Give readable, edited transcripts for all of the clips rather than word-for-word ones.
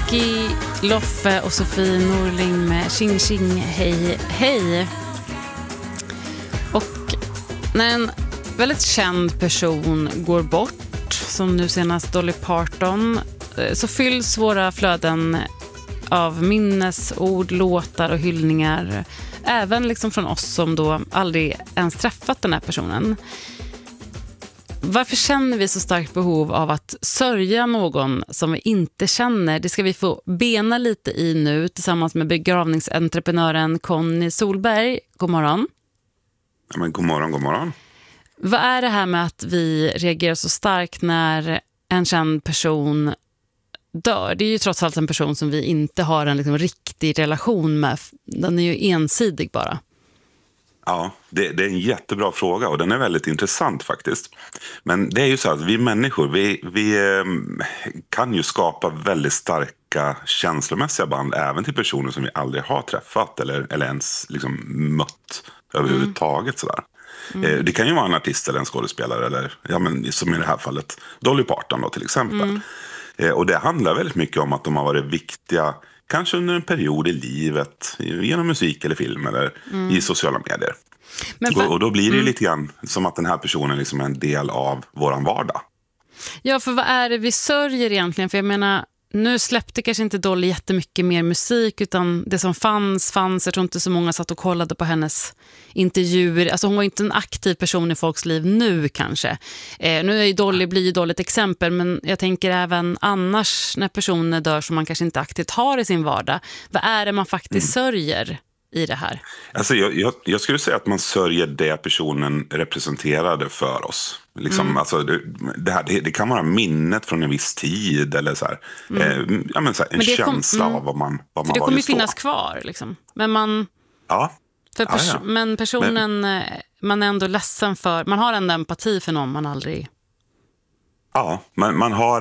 Nicky Loffe och Sofie Norling med Ching Ching Hej Hej. Och när en väldigt känd person går bort, som nu senast Dolly Parton, så fylls våra flöden av minnesord, låtar och hyllningar, även liksom från oss som då aldrig ens träffat den här personen. Varför känner vi så starkt behov av att sörja någon som vi inte känner? Det ska vi få bena lite i nu tillsammans med begravningsentreprenören Conny Solberg. God morgon. Ja, men god morgon, god morgon. Vad är det här med att vi reagerar så starkt när en känd person dör? Det är ju trots allt en person som vi inte har en liksom riktig relation med. Den är ju ensidig bara. Ja, det är en jättebra fråga och den är väldigt intressant faktiskt. Men det är ju så att vi människor, vi kan ju skapa väldigt starka känslomässiga band även till personer som vi aldrig har träffat eller ens liksom mött överhuvudtaget sådär. Det kan ju vara en artist eller en skådespelare eller, ja, men, som i det här fallet Dolly Parton då, till exempel. Och det handlar väldigt mycket om att de har varit viktiga kanske under en period i livet genom musik eller film eller i sociala medier. Och då blir det lite grann som att den här personen liksom är en del av våran vardag. Ja, för vad är det vi sörjer egentligen? För jag menar, nu släppte kanske inte Dolly jättemycket mer musik, utan det som fanns. Jag tror inte så många satt och kollade på hennes intervjuer. Alltså hon var inte en aktiv person i folks liv nu kanske. Nu är ju Dolly, blir ju Dolly ett exempel, men jag tänker även annars när personer dör som man kanske inte aktivt har i sin vardag. Vad är det man faktiskt sörjer i det här? Alltså jag skulle säga att man sörjer det personen representerade för oss. Liksom, alltså det kan vara minnet från en viss tid eller så här, ja, men så här, en känsla av vad man var. Det kommer ju finnas kvar liksom. Men man... Ja. Men personen man är ändå ledsen för. Man har en empati för någon man aldrig... Ja, man har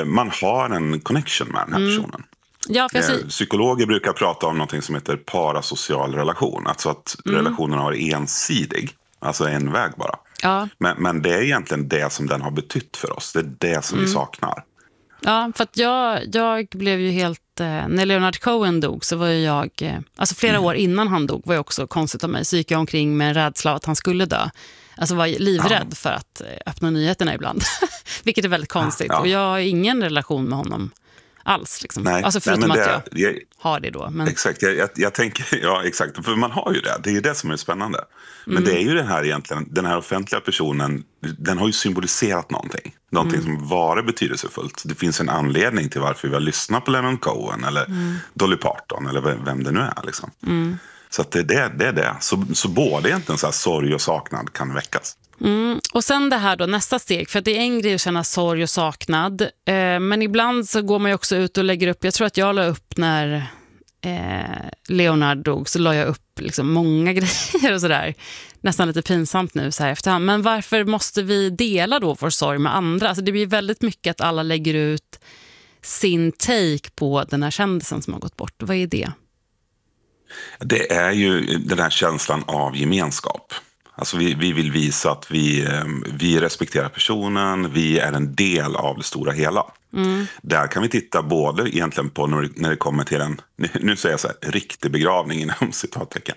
en connection med den här personen. Ja, för psykologer brukar prata om något som heter parasocial relation. Alltså att relationen har varit ensidig. Alltså en väg bara. Ja. Men det är egentligen det som den har betytt för oss. Det är det som vi saknar. Ja, för att jag blev ju helt... När Leonard Cohen dog så var ju jag... Alltså flera år innan han dog var jag också konstigt av mig. Så gick jag omkring med en rädsla att han skulle dö. Alltså var livrädd för att öppna nyheterna ibland. Vilket är väldigt konstigt. Ja. Och jag har ingen relation med honom alls. Liksom. Nej, alltså förutom att jag har det då. Men... Exakt, jag tänker, ja exakt. För man har ju det. Det är ju det som är spännande. Men det är ju den här egentligen, den här offentliga personen, den har ju symboliserat någonting. Någonting som varit betydelsefullt. Det finns en anledning till varför vi har lyssnat på Leonard Cohen eller Dolly Parton eller vem det nu är liksom. Så att det är det. Så både egentligen så här sorg och saknad kan väckas. Och sen det här då, nästa steg, för att det är en grej att känna sorg och saknad, men ibland så går man ju också ut och lägger upp, jag tror att jag la upp när Leonard dog, så la jag upp liksom många grejer och sådär, nästan lite pinsamt nu så här efterhand, men varför måste vi dela då vår sorg med andra? Alltså det blir väldigt mycket att alla lägger ut sin take på den här kändisen som har gått bort. Vad är det? Det är ju den här känslan av gemenskap. Alltså vi vill visa att vi respekterar personen, vi är en del av det stora hela. Där kan vi titta både egentligen på när det kommer till en, nu säger jag så här, riktig begravning inom citattecken.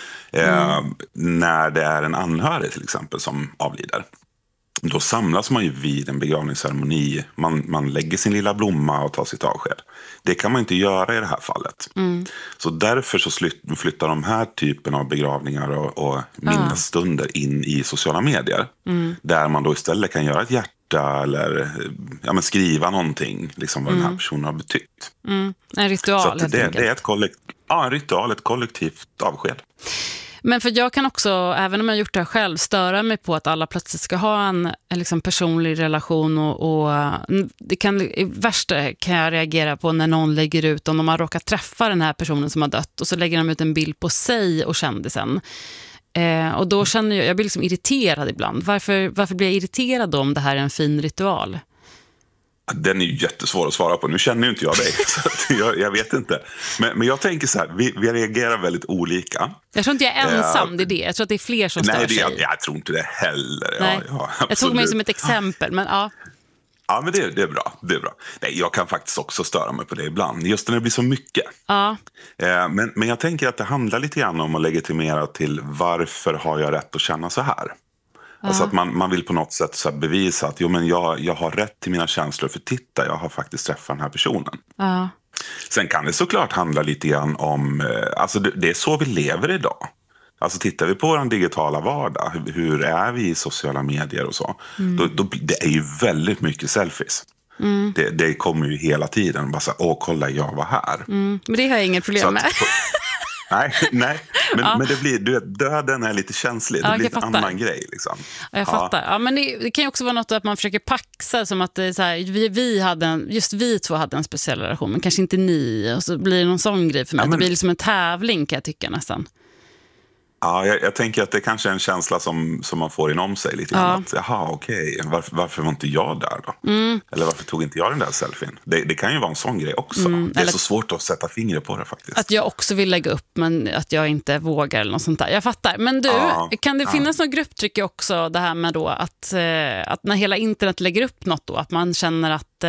När det är en anhörig till exempel som avlider. Då samlas man ju vid en begravningsceremoni. Man lägger sin lilla blomma och tar sitt avsked. Det kan man inte göra i det här fallet. Så därför så flyttar de här typen av begravningar och minnesstunder in i sociala medier. Där man då istället kan göra ett hjärta eller skriva någonting. Liksom vad den här personen har betytt. En ritual så att det är en ritual, ett kollektivt avsked. Men för jag kan också, även om jag gjort det här själv, störa mig på att alla plötsligt ska ha en liksom personlig relation och det kan, värsta kan jag reagera på när någon lägger ut, om de har råkat träffa den här personen som har dött och så lägger de ut en bild på sig och kändisen. Och då känner jag blir liksom irriterad ibland. Varför blir jag irriterad om det här är en fin ritual? Den är ju jättesvår att svara på. Nu känner ju inte jag dig, så att jag vet inte. Men jag tänker så här, vi reagerar väldigt olika. Jag tror inte jag är ensam, det är det. Jag tror att det är fler som stör sig. Jag tror inte det heller. Jag tog mig som ett exempel, men ja. Ja, men det är bra. Det är bra. Nej, jag kan faktiskt också störa mig på det ibland. Just när det blir så mycket. Ja. Men jag tänker att det handlar lite grann om att legitimera till varför har jag rätt att känna så här? Alltså att man vill på något sätt så här bevisa att jo, men jag har rätt till mina känslor, för titta, jag har faktiskt träffat den här personen. Ja. Sen kan det såklart handla lite grann om, alltså det är så vi lever idag. Alltså tittar vi på vår digitala vardag, hur är vi i sociala medier och så, det är ju väldigt mycket selfies. Det kommer ju hela tiden, bara så här, kolla, jag var här. Men det har jag inget problem med. Nej, men det blir, döden är lite känslig. Det blir en annan grej. Liksom. Ja, jag fattar. Ja, men det kan ju också vara något att man försöker paxa, som att det är så här, vi två hade en speciell relation, men kanske inte ni. Och så blir det någon sån grej för mig. Det blir liksom en tävling, kan jag tycka nästan. Ja, jag tänker att det kanske är en känsla som man får inom sig lite grann. Att, jaha, okej, varför var inte jag där då? Eller varför tog inte jag den där selfien? Det kan ju vara en sån grej också. Det är så svårt att sätta fingret på det faktiskt. Att jag också vill lägga upp, men att jag inte vågar eller något sånt där. Jag fattar. Men du, kan det finnas något grupptryck också, det här med då att när hela internet lägger upp något då, att man känner att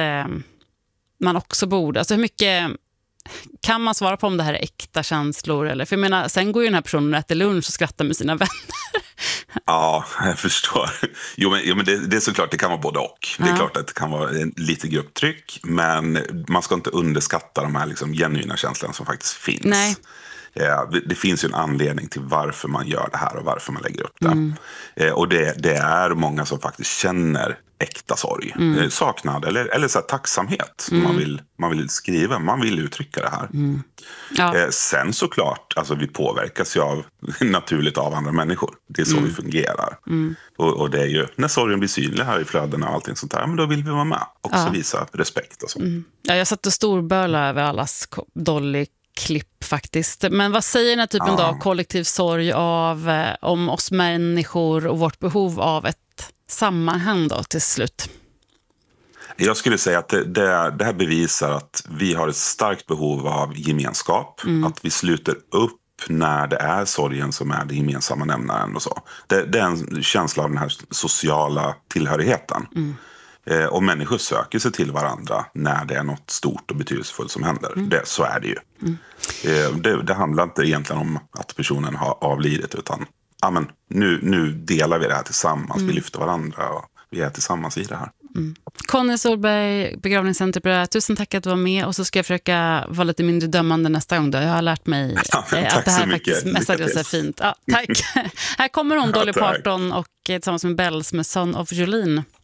man också borde, alltså hur mycket kan man svara på om det här är äkta känslor? Eller? För jag menar, sen går ju den här personen och äter lunch och skrattar med sina vänner. Ja, jag förstår. Jo, men det är såklart, det kan vara både och. Det är klart att det kan vara lite grupptryck, men man ska inte underskatta de här liksom genuina känslorna som faktiskt finns. Nej. Det finns ju en anledning till varför man gör det här och varför man lägger upp det. Och det är många som faktiskt känner äkta sorg, saknad eller så här tacksamhet. Man vill skriva, man vill uttrycka det här. Ja. Sen såklart, alltså vi påverkas ju naturligt av andra människor. Det är så vi fungerar. Och det är ju, när sorgen blir synlig här i flödena och allting sånt där, men då vill vi vara med och också visa respekt och så. Ja, jag satt och storböla över allas Dolly-klipp faktiskt. Men vad säger den här typen av kollektiv sorg om oss människor och vårt behov av ett sammanhang då till slut? Jag skulle säga att det här bevisar att vi har ett starkt behov av gemenskap. Att vi sluter upp när det är sorgen som är det gemensamma nämnaren och så. Det är en känsla av den här sociala tillhörigheten. Och människor söker sig till varandra när det är något stort och betydelsefullt som händer. Så är det ju. Det handlar inte egentligen om att personen har avlidit, utan nu delar vi det här tillsammans. Vi lyfter varandra och vi är tillsammans i det här. Conny Solberg, begravningscenter, tusen tack att du var med, och så ska jag försöka vara lite mindre dömande nästa gång då. Jag har lärt mig att det här faktiskt mestadels är fint. Ja, tack. Här kommer hon, Dolly Parton, och tillsammans med Bells med Son of Jolene.